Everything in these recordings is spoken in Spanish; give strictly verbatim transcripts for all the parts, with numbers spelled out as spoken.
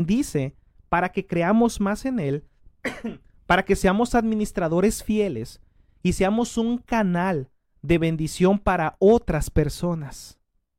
Dice, para que creamos más en Él, para que seamos administradores fieles y seamos un canal de bendición para otras personas.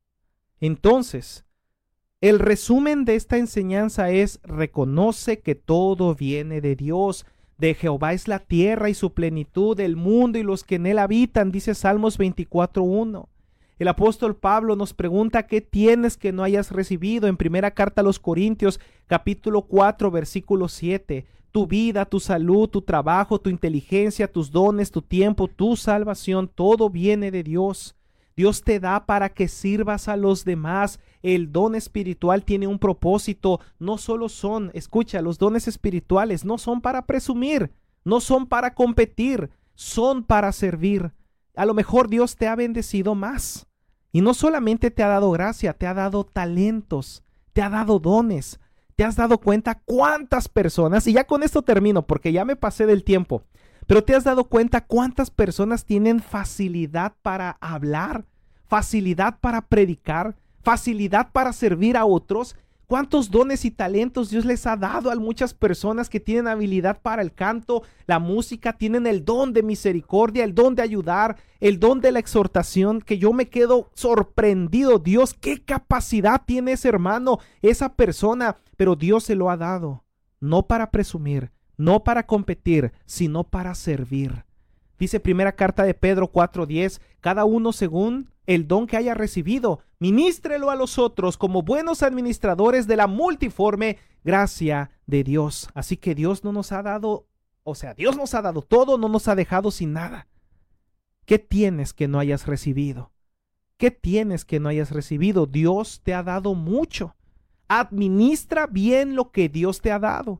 Entonces, el resumen de esta enseñanza es: reconoce que todo viene de Dios. De Jehová es la tierra y su plenitud, el mundo y los que en él habitan, dice Salmos veinticuatro uno. El apóstol Pablo nos pregunta: ¿qué tienes que no hayas recibido? En primera carta a los Corintios, capítulo cuatro, versículo siete. Tu vida, tu salud, tu trabajo, tu inteligencia, tus dones, tu tiempo, tu salvación, todo viene de Dios. Dios te da para que sirvas a los demás. El don espiritual tiene un propósito. No solo son, escucha, los dones espirituales no son para presumir, no son para competir, son para servir. A lo mejor Dios te ha bendecido más. Y no solamente te ha dado gracia, te ha dado talentos, te ha dado dones. ¿Te has dado cuenta cuántas personas, y ya con esto termino porque ya me pasé del tiempo, pero te has dado cuenta cuántas personas tienen facilidad para hablar, facilidad para predicar, facilidad para servir a otros? ¿Cuántos dones y talentos Dios les ha dado a muchas personas que tienen habilidad para el canto, la música, tienen el don de misericordia, el don de ayudar, el don de la exhortación, que yo me quedo sorprendido? Dios, ¿qué capacidad tiene ese hermano, esa persona? Pero Dios se lo ha dado, no para presumir, no para competir, sino para servir. Dice primera carta de Pedro cuatro diez, cada uno según el don que haya recibido, ministrelo a los otros como buenos administradores de la multiforme gracia de Dios. Así que Dios no nos ha dado, o sea, Dios nos ha dado todo, no nos ha dejado sin nada. ¿Qué tienes que no hayas recibido? ¿Qué tienes que no hayas recibido? Dios te ha dado mucho. Administra bien lo que Dios te ha dado.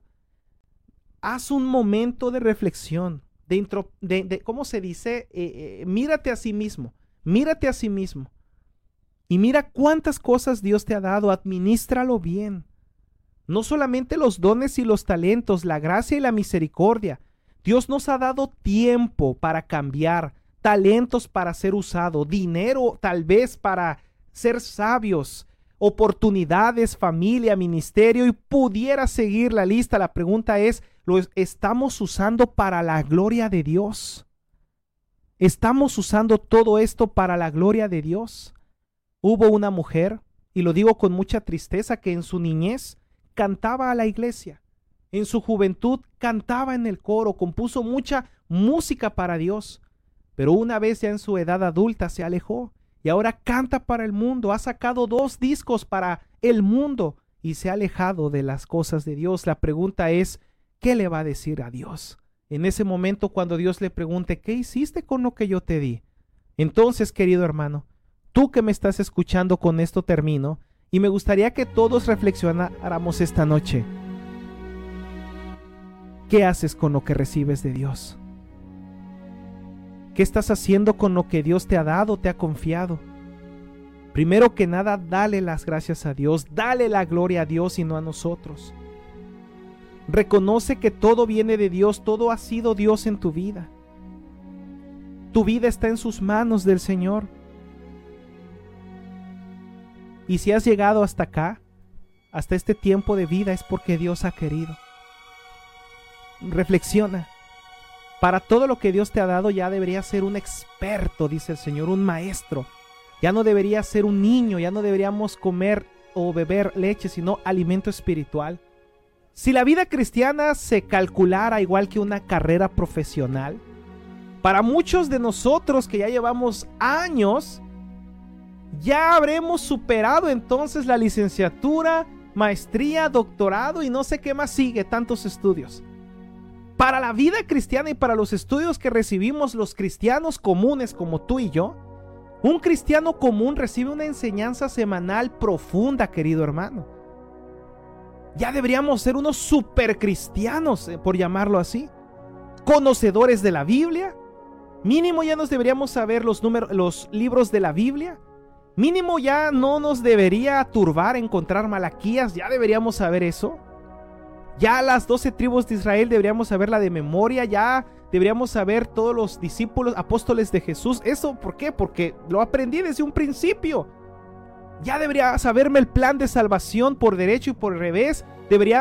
Haz un momento de reflexión, de, intro, de, de ¿cómo se dice? Eh, eh, mírate a sí mismo. Mírate a sí mismo y mira cuántas cosas Dios te ha dado. Adminístralo bien. No solamente los dones y los talentos, la gracia y la misericordia. Dios nos ha dado tiempo para cambiar, talentos para ser usado, dinero tal vez para ser sabios, oportunidades, familia, ministerio, y pudiera seguir la lista. La pregunta es, ¿lo estamos usando para la gloria de Dios? ¿Estamos usando todo esto para la gloria de Dios? Hubo una mujer, y lo digo con mucha tristeza, que en su niñez cantaba a la iglesia. En su juventud cantaba en el coro, compuso mucha música para Dios. Pero una vez ya en su edad adulta se alejó y ahora canta para el mundo. Ha sacado dos discos para el mundo y se ha alejado de las cosas de Dios. La pregunta es, ¿qué le va a decir a Dios? En ese momento, cuando Dios le pregunte, ¿qué hiciste con lo que yo te di? Entonces, querido hermano, tú que me estás escuchando, con esto termino, y me gustaría que todos reflexionáramos esta noche. ¿Qué haces con lo que recibes de Dios? ¿Qué estás haciendo con lo que Dios te ha dado, te ha confiado? Primero que nada, dale las gracias a Dios, dale la gloria a Dios y no a nosotros. Reconoce que todo viene de Dios, todo ha sido Dios en tu vida. Tu vida está en sus manos del Señor. Y si has llegado hasta acá, hasta este tiempo de vida, es porque Dios ha querido. Reflexiona. Para todo lo que Dios te ha dado ya deberías ser un experto, dice el Señor, un maestro. Ya no deberías ser un niño, ya no deberíamos comer o beber leche, sino alimento espiritual. Si la vida cristiana se calculara igual que una carrera profesional, para muchos de nosotros que ya llevamos años, ya habremos superado entonces la licenciatura, maestría, doctorado y no sé qué más sigue, tantos estudios. Para la vida cristiana y para los estudios que recibimos los cristianos comunes como tú y yo, un cristiano común recibe una enseñanza semanal profunda, querido hermano. Ya deberíamos ser unos supercristianos, eh, por llamarlo así, conocedores de la Biblia. Mínimo ya nos deberíamos saber los, números, los libros de la Biblia. Mínimo ya no nos debería turbar encontrar Malaquías, ya deberíamos saber eso. Ya las doce tribus de Israel deberíamos saberla de memoria, ya deberíamos saber todos los discípulos, apóstoles de Jesús. ¿Eso por qué? Porque lo aprendí desde un principio. Ya debería saberme el plan de salvación por derecho y por revés. Debería